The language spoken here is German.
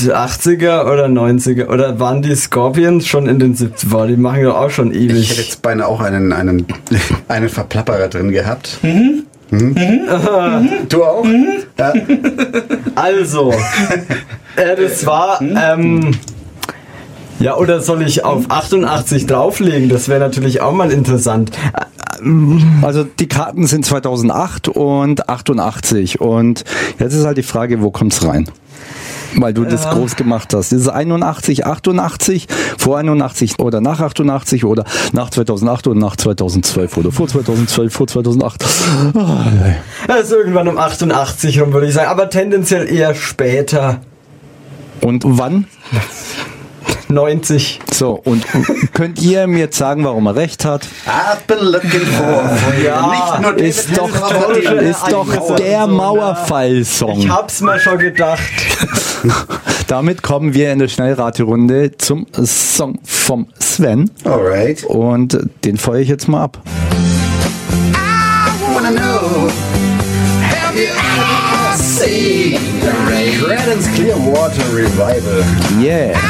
80er oder 90er? Oder waren die Scorpions schon in den 70er? Boah, die machen ja auch schon ewig. Ich hätte jetzt beinahe auch einen Verplapperer drin gehabt. Du auch? Ja. Also, das war, ja, oder soll ich auf 88 drauflegen? Das wäre natürlich auch mal interessant. Also die Karten sind 2008 und 88 und jetzt ist halt die Frage, wo kommt's rein? Weil du das groß gemacht hast. Ist es 81, 88, vor 81 oder nach 88 oder nach 2008 oder nach 2012 oder vor 2012, vor 2008? Das ist irgendwann um 88 rum, würde ich sagen, aber tendenziell eher später. Und wann? 90. So, und könnt ihr mir jetzt sagen, warum er recht hat? I've been looking for. Ja, nicht nur Ist doch der Mauerfall-Song. Ich hab's mir schon gedacht. Damit kommen wir in der Schnellraterunde zum Song vom Sven. Alright. Und den feuere ich jetzt mal ab. I wanna know, have you ever seen the Creedence Clearwater Revival? Yeah.